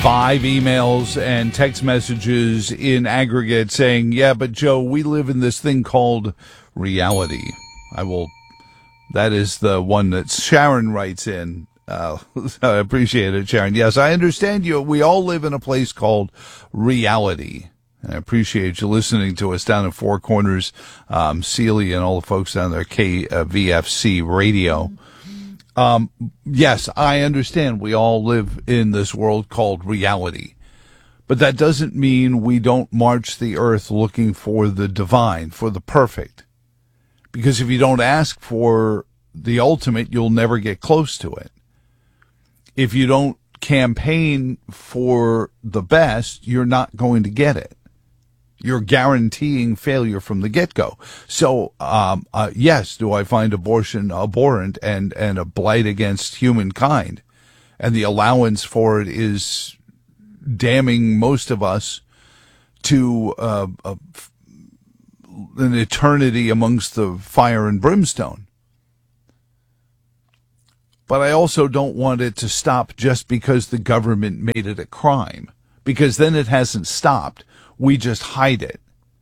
5 emails and text messages in aggregate saying, yeah, but Joe, we live in this thing called reality. That is the one that Sharon writes in. I appreciate it, Sharon. Yes, I understand you. We all live in a place called reality. I appreciate you listening to us down in Four Corners, Sealy and all the folks down there, KVFC Radio. Yes, I understand we all live in this world called reality. But that doesn't mean we don't march the earth looking for the divine, for the perfect. Because if you don't ask for the ultimate, you'll never get close to it. If you don't campaign for the best, you're not going to get it. You're guaranteeing failure from the get-go. So, yes, do I find abortion abhorrent and a blight against humankind? And the allowance for it is damning most of us to an eternity amongst the fire and brimstone. But I also don't want it to stop just because the government made it a crime, because then it hasn't stopped. We just hide it.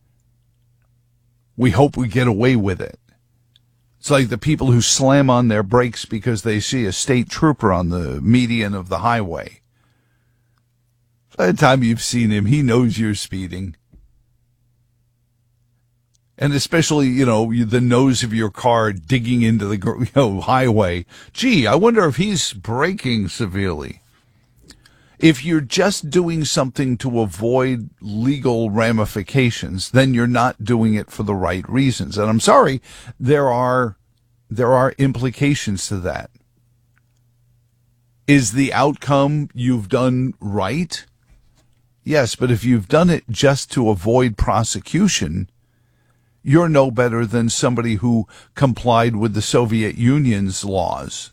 We hope we get away with it. It's like the people who slam on their brakes because they see a state trooper on the median of the highway. By the time you've seen him, he knows you're speeding. And especially, the nose of your car digging into the highway. Gee, I wonder if he's braking severely. If you're just doing something to avoid legal ramifications, then you're not doing it for the right reasons. And I'm sorry, there are implications to that. Is the outcome you've done right? Yes, but if you've done it just to avoid prosecution, you're no better than somebody who complied with the Soviet Union's laws.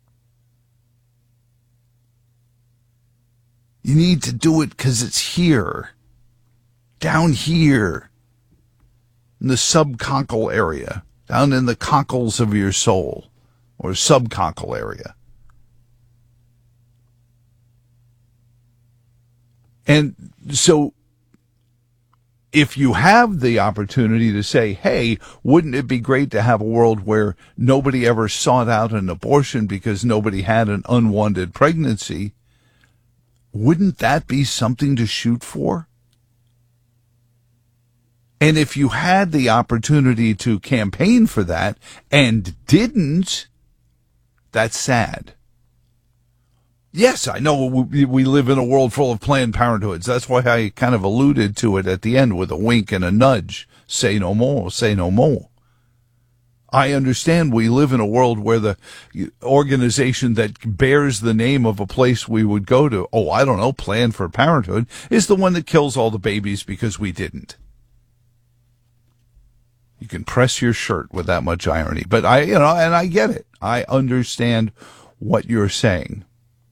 You need to do it because it's here, down here, in the subconchal area, down in the cockles of your soul, or subconchal area. And so, if you have the opportunity to say, hey, wouldn't it be great to have a world where nobody ever sought out an abortion because nobody had an unwanted pregnancy? Wouldn't that be something to shoot for? And if you had the opportunity to campaign for that and didn't, that's sad. Yes, I know we live in a world full of Planned Parenthoods. That's why I kind of alluded to it at the end with a wink and a nudge. Say no more, say no more. I understand we live in a world where the organization that bears the name of a place we would go to, Planned Parenthood, is the one that kills all the babies because we didn't. You can press your shirt with that much irony. But and I get it. I understand what you're saying.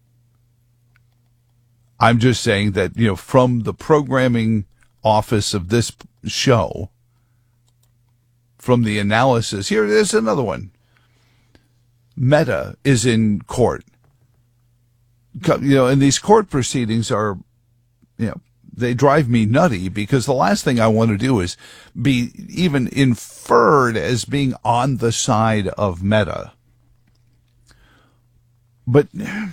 I'm just saying that, from the programming office of this show, from the analysis, here's another one. Meta is in court. And these court proceedings are, they drive me nutty because the last thing I want to do is be even inferred as being on the side of Meta. But,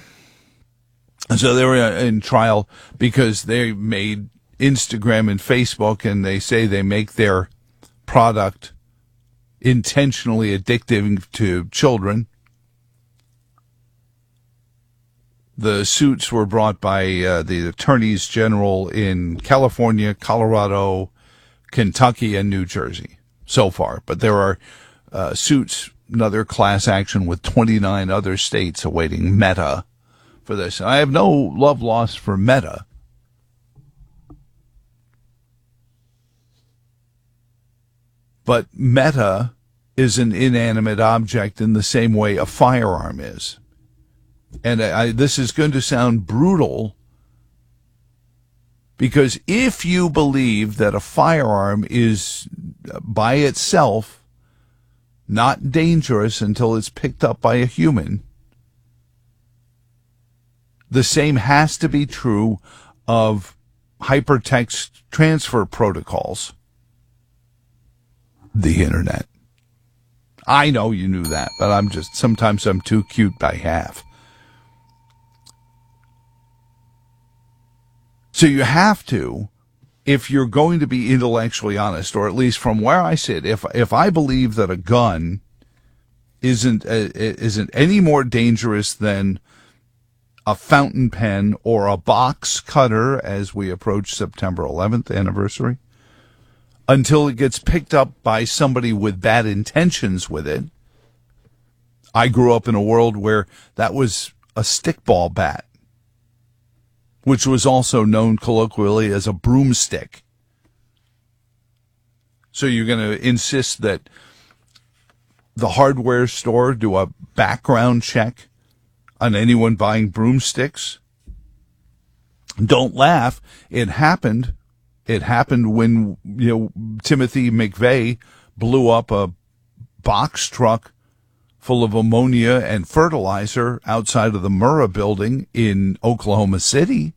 so they were in trial because they made Instagram and Facebook, and they say they make their product intentionally addictive to children. The suits were brought by the attorneys general in California, Colorado, Kentucky, and New Jersey so far. But there are suits, another class action with 29 other states awaiting Meta for this. I have no love lost for Meta. But Meta is an inanimate object in the same way a firearm is. And this is going to sound brutal, because if you believe that a firearm is by itself not dangerous until it's picked up by a human, The same has to be true of hypertext transfer protocols. The internet. I know you knew that, but sometimes I'm too cute by half. So you have to, if you're going to be intellectually honest, or at least from where I sit, if I believe that a gun isn't any more dangerous than a fountain pen or a box cutter as we approach September 11th anniversary, until it gets picked up by somebody with bad intentions with it. I grew up in a world where that was a stickball bat, which was also known colloquially as a broomstick. So you're going to insist that the hardware store do a background check on anyone buying broomsticks? Don't laugh. It happened. It happened when, Timothy McVeigh blew up a box truck full of ammonia and fertilizer outside of the Murrah building in Oklahoma City.